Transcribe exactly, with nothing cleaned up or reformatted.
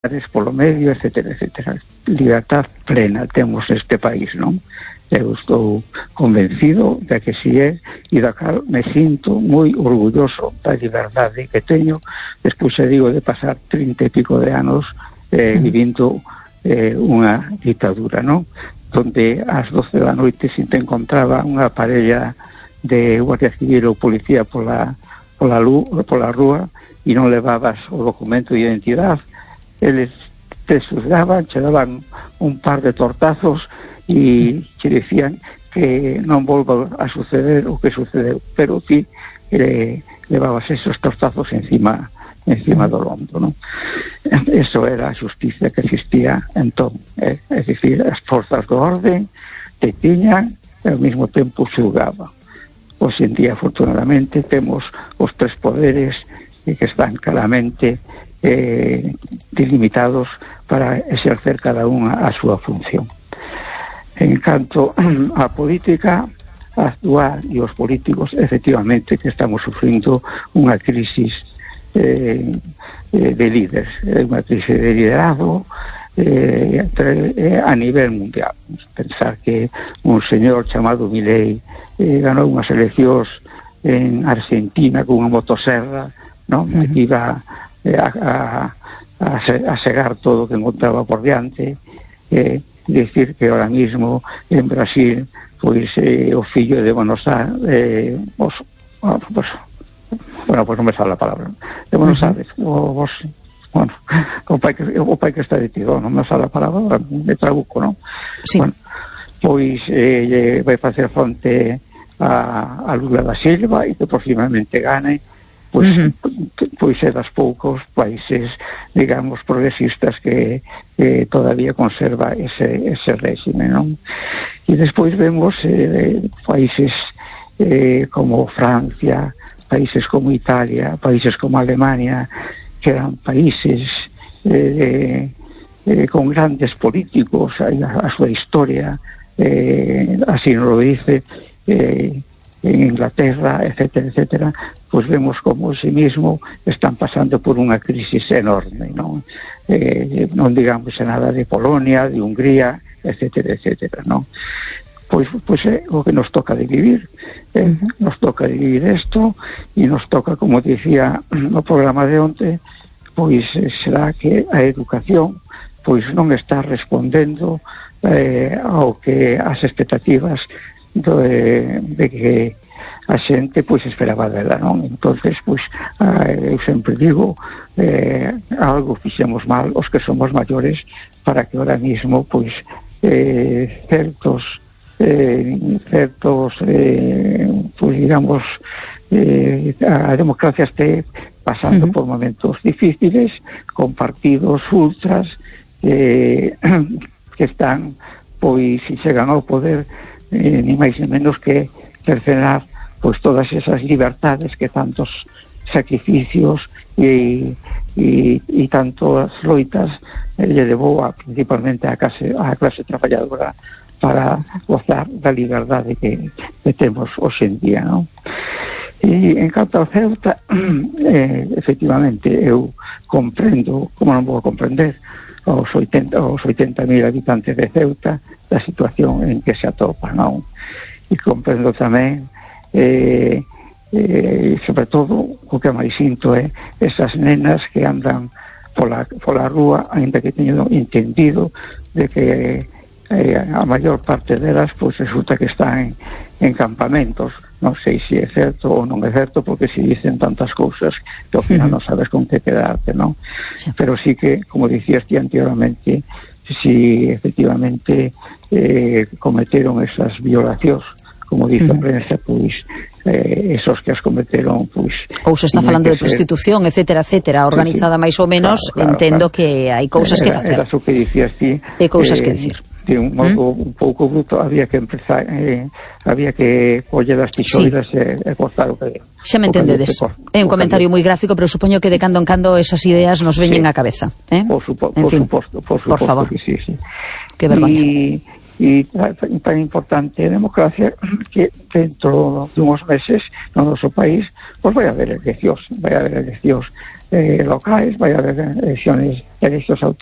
polo medio, etcétera, etcétera. Libertad plena temos neste país, non? Eu estou convencido de que si é, e da cal me sinto moi orgulloso da liberdade que teño, despois se digo de pasar trinta e pico de anos eh, vivindo eh, unha ditadura, non? Donde ás doce da noite se te encontraba unha parella de guardia civil ou policía pola, pola, luz, pola rúa e non levabas o documento de identidade, eles te xuzgaban, che daban un par de tortazos e che dicían que non volva a suceder o que sucedeu, pero ti eh, levabas esos tortazos encima encima do lombo, non? Eso era a justicia que existía entón, eh? É dicir, as forzas do orden te tiñan e ao mesmo tempo xulgaban. Hoxe en día, afortunadamente, temos os tres poderes que están claramente eh, delimitados para exercer cada unha a súa función. En canto a política, a actuar e os políticos, efectivamente, que estamos sufrindo unha crisis eh, de líderes, unha crisis de liderazgo eh, a nivel mundial. Pensar que un señor chamado Milei eh, ganou unhas eleccións en Argentina con unha motoserra, non? Uh-huh. Que iba eh, a, a, a, a segar todo o que encontraba por diante, eh, decir que ahora mismo en Brasil pois eh, o fillo de Buenos Aires eh, os, oh, pues, bueno, pues non me sale a palabra de Buenos Aires, uh-huh. o, os, bueno, o pai que, o pai que está detido, non me sale a palabra, me trabuco, non? Sí. Bueno, pois eh, vai facer fronte a, a Lula da Silva e que posiblemente gane, pois, uh-huh. pois é das poucos países, digamos, progresistas que, que todavía conserva ese, ese réxime, non? E despois vemos eh, países eh, como Francia, países como Italia, países como Alemania, que eran países eh, eh, con grandes políticos, a, a súa historia, eh, así nos lo dice, eh, en Inglaterra, etcétera, etcétera, pues vemos como si mismo están pasando por unha crisis enorme, non? Eh, non digamos nada de Polonia, de Hungría, etcétera, etcétera, non? Pois, pois é o que nos toca de vivir, eh? Nos toca de vivir isto e nos toca, como dicía no programa de onte, pois será que a educación pois non está respondendo eh, ao que as expectativas de, de que a xente pois esperaba dela, non? Entonces, pois eh, eu sempre digo eh, algo fixemos mal os que somos maiores para que ahora mismo pois eh, certos eh, certos eh, pois digamos eh, a democracia este pasando uh-huh. por momentos difíciles con partidos ultras eh, que están pois si chegan ao poder eh, ni máis ni menos que cercenar pois todas esas libertades que tantos sacrificios e, e, e tantas loitas eh, lle levou a, principalmente a clase, a clase traballadora para gozar da liberdade que, que temos hoxe en día, non? E en canto ao Ceuta, eh, efectivamente eu comprendo, como non vou comprender aos oitenta, aos oitenta mil habitantes de Ceuta da situación en que se atopa, non? E comprendo tamén eh, eh, sobre todo o que máis sinto é esas nenas que andan pola, pola rúa, ainda que teño entendido de que eh, a maior parte delas pois resulta que están en, en campamentos. Non sei se é certo ou non é certo, porque se dicen tantas cousas que ao final non sabes con que quedarte, non? Sí. Pero sí que, como dicías ti anteriormente, si efectivamente eh, cometeron esas violacións, como dice a prensa, pois eh, esos que as cometeron, pois... Ou se está falando de prostitución, etcétera, etcétera, organizada sí, sí. máis ou menos, claro, claro, entendo claro. que hai cousas que facer. Era o que dicías ti. E cousas eh, que dicir. De un modo ¿Mm? un pouco bruto, había que empezar, eh, había que coller as tixoiras sí. e, e cortar o que... Xa me entendedes. É un comentario moi gráfico, pero supoño que de cando en cando esas ideas nos veñen sí. á cabeza. Eh? Por, supo, en por fin, suposto, por suposto. Por favor. Que sí, sí. Que vergoña. E tan importante a democracia que dentro de uns meses no noso país pois vai haber eleccións, vai haber eleccións eh, locais, vai haber elecciones, eleccións